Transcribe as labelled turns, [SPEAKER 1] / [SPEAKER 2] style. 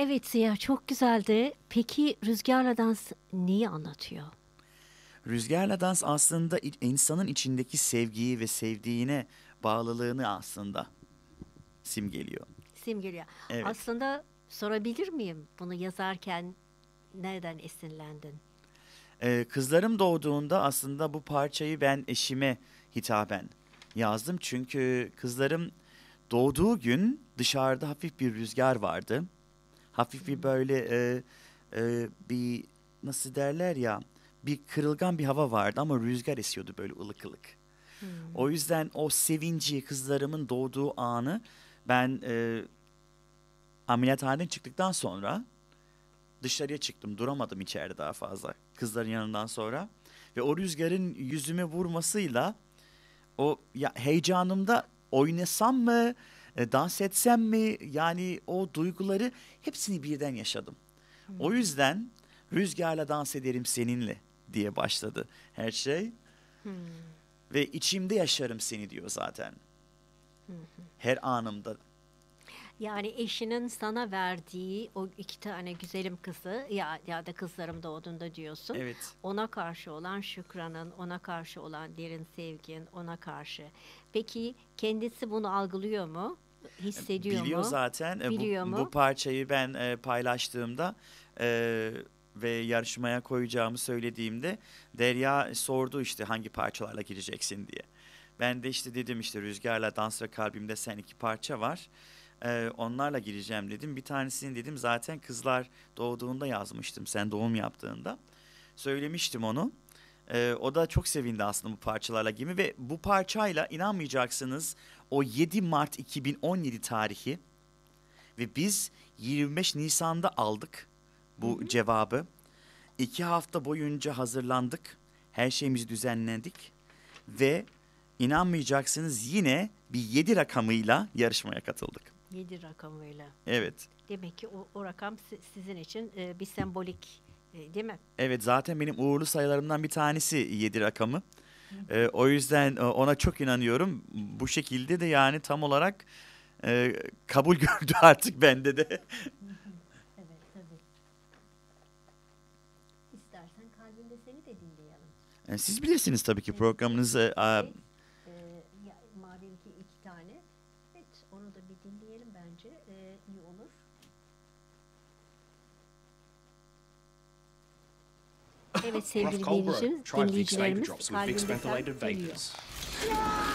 [SPEAKER 1] Evet Ziya, çok güzeldi. Peki Rüzgarla Dans neyi anlatıyor?
[SPEAKER 2] Rüzgarla dans aslında insanın içindeki sevgiyi ve sevdiğine bağlılığını aslında simgeliyor.
[SPEAKER 1] Simgeliyor.
[SPEAKER 2] Evet.
[SPEAKER 1] Aslında sorabilir miyim bunu yazarken nereden esinlendin?
[SPEAKER 2] Kızlarım doğduğunda aslında bu parçayı ben eşime hitaben yazdım. Çünkü kızlarım doğduğu gün dışarıda hafif bir rüzgar vardı. Hafif bir böyle bir nasıl derler ya, bir kırılgan bir hava vardı ama rüzgar esiyordu böyle ılık ılık.
[SPEAKER 1] Hmm.
[SPEAKER 2] O yüzden o sevinci, kızlarımın doğduğu anı ben ameliyathaneden çıktıktan sonra dışarıya çıktım. Duramadım içeride daha fazla kızların yanından sonra. Ve o rüzgarın yüzüme vurmasıyla o ya heyecanımda oynasam mı, dans etsem mi, yani o duyguları hepsini birden yaşadım. O
[SPEAKER 1] Hmm.
[SPEAKER 2] yüzden rüzgarla dans ederim seninle diye başladı her şey.
[SPEAKER 1] Hmm.
[SPEAKER 2] Ve içimde yaşarım seni diyor zaten. Her anımda.
[SPEAKER 1] Yani eşinin sana verdiği o iki tane güzelim kızı ya da kızlarım doğduğunda diyorsun.
[SPEAKER 2] Evet.
[SPEAKER 1] Ona karşı olan şükranın, ona karşı olan derin sevgin, ona karşı. Peki kendisi bunu algılıyor mu? Hissediyor
[SPEAKER 2] Biliyor
[SPEAKER 1] mu?
[SPEAKER 2] zaten
[SPEAKER 1] Biliyor
[SPEAKER 2] bu
[SPEAKER 1] mu?
[SPEAKER 2] parçayı ben paylaştığımda e, ve yarışmaya koyacağımı söylediğimde Derya sordu işte hangi parçalarla gireceksin diye. Ben de işte dedim işte Rüzgarla Dans ve Kalbimde Sen iki parça var. Onlarla gireceğim dedim. Bir tanesini dedim zaten kızlar doğduğunda yazmıştım sen doğum yaptığında. Söylemiştim onu. O da çok sevindi aslında bu parçalarla gibi ve bu parçayla inanmayacaksınız o 7 Mart 2017 tarihi ve biz 25 Nisan'da aldık
[SPEAKER 1] Hı
[SPEAKER 2] bu
[SPEAKER 1] hı.
[SPEAKER 2] cevabı. 2 hafta boyunca hazırlandık. Her şeyimizi düzenledik ve inanmayacaksınız yine bir 7 rakamıyla yarışmaya katıldık.
[SPEAKER 1] 7 rakamıyla.
[SPEAKER 2] Evet.
[SPEAKER 1] Demek ki o rakam sizin için bir sembolik, değil mi?
[SPEAKER 2] Evet zaten benim uğurlu sayılarımdan bir tanesi 7 rakamı.
[SPEAKER 1] Hı hı.
[SPEAKER 2] O yüzden ona çok inanıyorum. Bu şekilde de yani tam olarak kabul gördü artık bende de.
[SPEAKER 1] Hı hı. Evet, tabii. İstersen kalbinde seni de dinleyelim.
[SPEAKER 2] Siz bilirsiniz tabii ki
[SPEAKER 1] Evet,
[SPEAKER 2] programınızı.
[SPEAKER 1] evet. Madem ki iki tane, evet onu da bir dinleyelim bence iyi olur. Evet
[SPEAKER 3] Gruff
[SPEAKER 1] sevgili
[SPEAKER 3] Kohlberg
[SPEAKER 1] dinleyicimiz,
[SPEAKER 3] tried Vicks vapor
[SPEAKER 1] dinleyicilerimiz
[SPEAKER 3] drops with Vicks
[SPEAKER 1] kalbinde sen
[SPEAKER 3] mentholated
[SPEAKER 1] geliyor.
[SPEAKER 3] vapors.